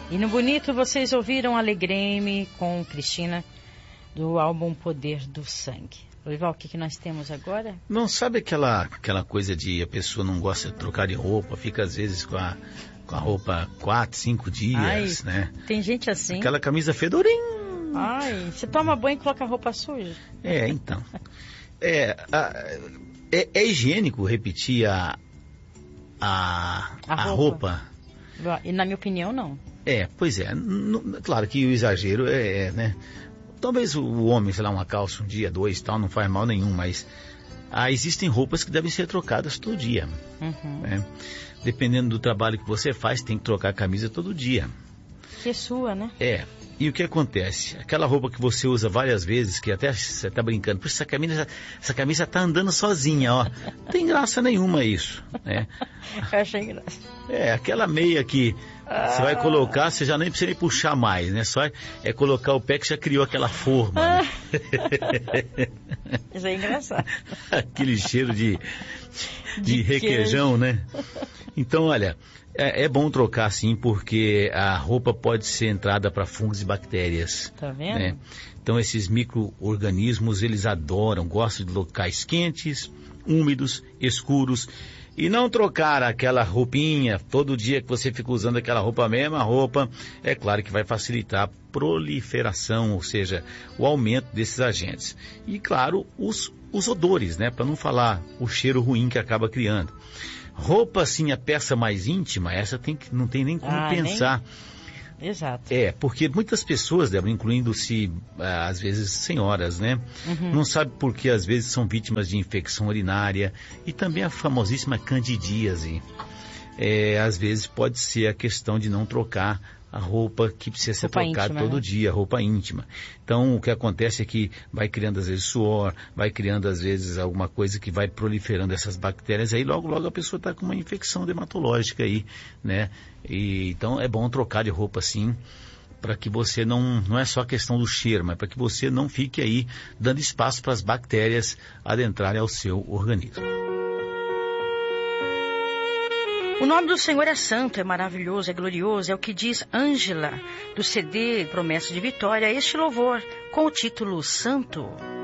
E no bonito vocês ouviram Alegrei-me com Cristina do álbum Poder do Sangue. Lourival, o que nós temos agora? Não sabe aquela coisa de a pessoa não gosta de trocar de roupa, fica às vezes com a roupa 4, 5 dias, né? Tem gente assim. Aquela camisa fedorinha. Ai, você toma banho e coloca a roupa suja? Então. É higiênico repetir a roupa. E na minha opinião, não. Pois é. Claro que o exagero né? Talvez o homem, sei lá, uma calça um dia, 2 tal, não faz mal nenhum, mas existem roupas que devem ser trocadas todo dia. Uhum. Né? Dependendo do trabalho que você faz, tem que trocar a camisa todo dia. Que é sua, né? E o que acontece? Aquela roupa que você usa várias vezes, que até você está brincando, poxa, essa camisa está andando sozinha, ó. Não tem graça nenhuma isso, né? Eu achei graça. Aquela meia que você vai colocar, você já nem precisa nem puxar mais, né? Só é colocar o pé que já criou aquela forma, né? Isso é engraçado. Aquele cheiro de requeijão, né? Então, olha, é bom trocar sim, porque a roupa pode ser entrada para fungos e bactérias. Tá vendo? Né? Então, esses micro-organismos, eles gostam de locais quentes, úmidos, escuros. E não trocar aquela roupinha, todo dia que você fica usando aquela roupa, a mesma roupa, é claro que vai facilitar a proliferação, ou seja, o aumento desses agentes. E, claro, os odores, né? Para não falar o cheiro ruim que acaba criando. Roupa, assim, a peça mais íntima, essa não tem nem como pensar. Exato. Porque muitas pessoas, Débora, incluindo-se, às vezes, senhoras, né? Uhum. Não sabe por que, às vezes, são vítimas de infecção urinária e também a famosíssima candidíase. Às vezes pode ser a questão de não trocar a roupa que precisa ser trocada todo dia, roupa íntima. Então, o que acontece é que vai criando, às vezes, suor, vai criando, às vezes, alguma coisa que vai proliferando essas bactérias, aí logo, logo a pessoa está com uma infecção dermatológica aí, né? Então, é bom trocar de roupa, sim, para que você não é só a questão do cheiro, mas para que você não fique aí dando espaço para as bactérias adentrarem ao seu organismo. O nome do Senhor é santo, é maravilhoso, é glorioso, é o que diz Ângela, do CD Promessa de Vitória, este louvor, com o título Santo.